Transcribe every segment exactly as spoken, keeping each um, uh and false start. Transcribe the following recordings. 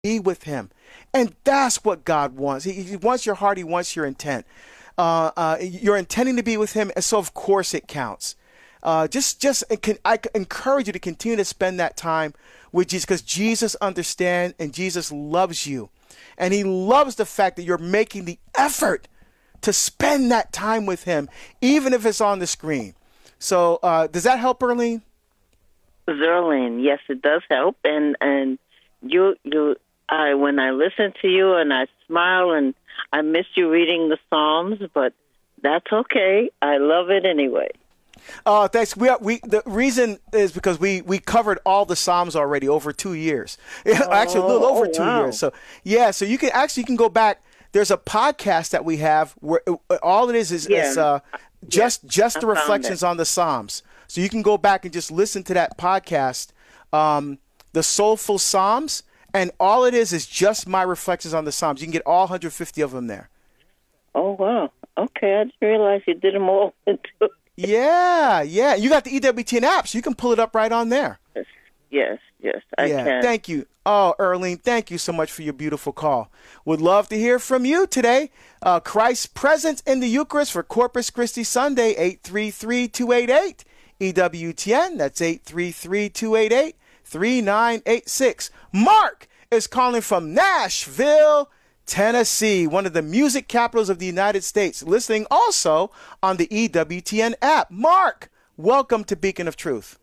be with him. And that's what God wants. He, he wants your heart. He wants your intent. Uh, uh, you're intending to be with him, and so of course it counts. Uh, just, just can, I encourage you to continue to spend that time with Jesus, because Jesus understands and Jesus loves you, and he loves the fact that you're making the effort to spend that time with him, even if it's on the screen. So, uh, does that help, Earlene? Zerlene, yes, it does help, and and you you I when I listen to you and I smile, and I miss you reading the Psalms, but that's okay. I love it anyway. Uh, thanks. We, we the reason is because we, we covered all the Psalms already over two years. Oh, actually, a little over oh, two wow. years. So yeah, so you can actually you can go back. There's a podcast that we have where uh, all it is is, Yeah. is uh, just just I the found reflections it. on the Psalms. So you can go back and just listen to that podcast, um, the Soulful Psalms, and all it is is just my reflections on the Psalms. You can get all one hundred fifty of them there. Oh, wow. Okay, I didn't realize you did them all into Yeah, yeah. You got the E W T N app, so you can pull it up right on there. Yes, yes, I yeah, can. Thank you. Oh, Earlene, thank you so much for your beautiful call. Would love to hear from you today. Uh, Christ's presence in the Eucharist for Corpus Christi Sunday, eight three three, two eight eight, E W T N. That's eight three three, two eight eight, three nine eight six. Mark is calling from Nashville, Tennessee, one of the music capitals of the United States, listening also on the E W T N app. Mark, welcome to Beacon of Truth.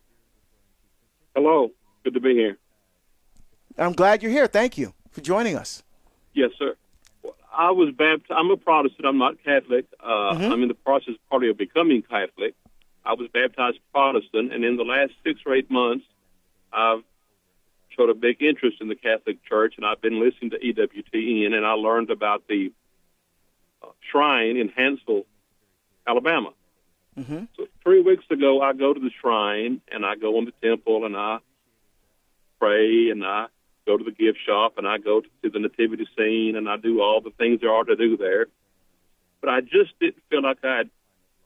Hello. Good to be here. I'm glad you're here. Thank you for joining us. Yes, sir. I was baptized. I'm a Protestant. I'm not Catholic. Uh, Mhm. I'm in the process probably of becoming Catholic. I was baptized Protestant, and in the last six or eight months, I've showed a big interest in the Catholic Church, and I've been listening to E W T N, and I learned about the uh, shrine in Hansville, Alabama. Mm-hmm. So three weeks ago, I go to the shrine, and I go in the temple, and I pray, and I go to the gift shop, and I go to the nativity scene, and I do all the things there are to do there. But I just didn't feel like I had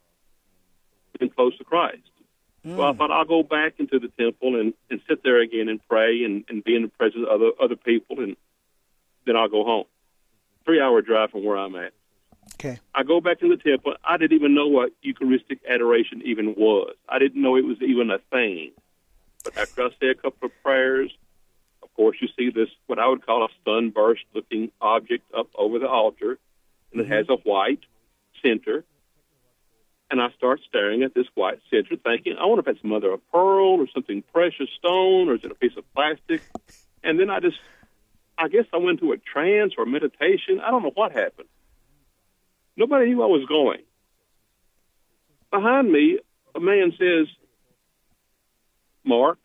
been close to Christ. Mm. So I thought I'll go back into the temple and, and sit there again and pray and, and be in the presence of other, other people, and then I'll go home. Three-hour drive from where I'm at. Okay. I go back in the temple. I didn't even know what Eucharistic adoration even was. I didn't know it was even a thing. But after I say a couple of prayers, of course, you see this, what I would call a sunburst-looking object up over the altar, and it Mm-hmm. has a white center. And I start staring at this white center, thinking, I wonder if it's mother of pearl or something precious stone, or is it a piece of plastic? And then I just, I guess I went into a trance or meditation. I don't know what happened. Nobody knew I was going. Behind me, a man says, Mark.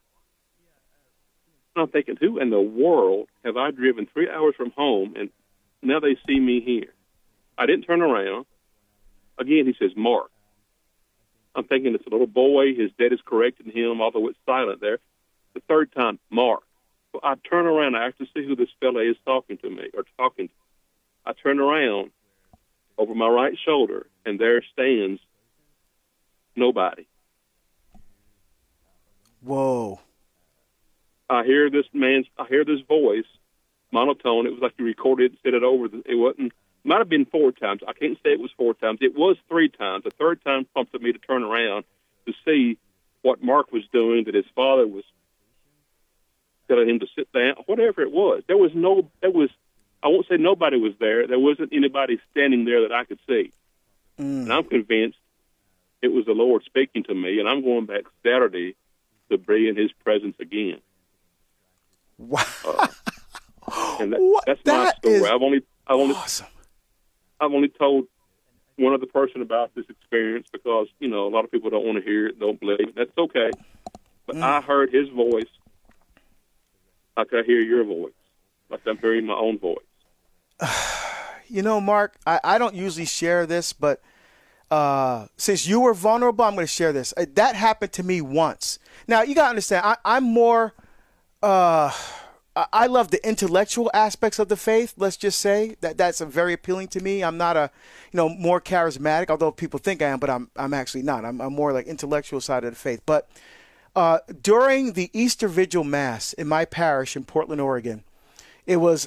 And I'm thinking, who in the world have I driven three hours from home, and now they see me here? I didn't turn around. Again, he says, Mark. I'm thinking it's a little boy. His dad is correcting him, although it's silent there. The third time, Mark. So I turn around. I have to see who this fella is talking to me, or talking to. I turn around over my right shoulder, and there stands nobody. Whoa. I hear this man's, I hear this voice, monotone. It was like he recorded it, said it over. It wasn't, might have been four times. I can't say it was four times. It was three times. The third time prompted me to turn around to see what Mark was doing, that his father was telling him to sit down, whatever it was. There was no, there was, I won't say nobody was there. There wasn't anybody standing there that I could see. Mm. And I'm convinced it was the Lord speaking to me, and I'm going back Saturday to be in his presence again. Wow. Uh, and that, What? that's my That story. is I've only, I've only, awesome. I've only told one other person about this experience because, you know, a lot of people don't want to hear it, don't believe it. That's okay. But Mm. I heard his voice like I hear your voice, like I'm hearing my own voice. You know, Mark, I, I don't usually share this, but uh, since you were vulnerable, I'm going to share this. Uh, That happened to me once. Now, you got to understand, I, I'm more, uh, I I love the intellectual aspects of the faith, let's just say. that That's uh, very appealing to me. I'm not a, you know, more charismatic, although people think I am, but I'm, I'm actually not. I'm, I'm more like intellectual side of the faith. But uh, during the Easter Vigil Mass in my parish in Portland, Oregon, It was